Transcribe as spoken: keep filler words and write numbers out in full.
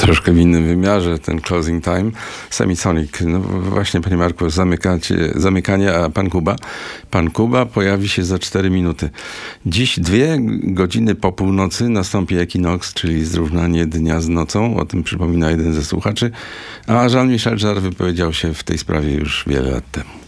troszkę w innym wymiarze, ten closing time. Semisonic. No właśnie, panie Marku, zamykacie, zamykanie, a pan Kuba? Pan Kuba pojawi się za cztery minuty. Dziś dwie godziny po północy nastąpi ekwinoks, czyli zrównanie dnia z nocą. O tym przypomina jeden ze słuchaczy. A Jean-Michel Jarre wypowiedział się w tej sprawie już wiele lat temu.